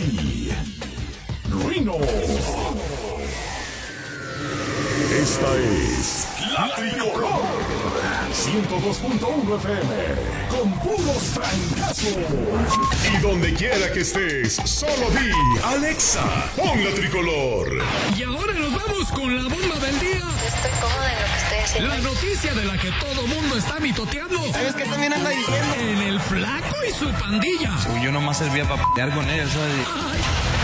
y Rino. Esta es La Tricolor 102.1 FM con puros francazos. Y donde quiera que estés, solo di Alexa, pon La Tricolor. Y ahora nos vamos con la bomba del día. Estoy cómoda en lo que estoy haciendo. La noticia de la que todo mundo está mitoteando. ¿Sabes qué también anda diciendo? En el Flaco y su pandilla. Yo nomás servía para pelear con ellos, ¿sabes? Ay,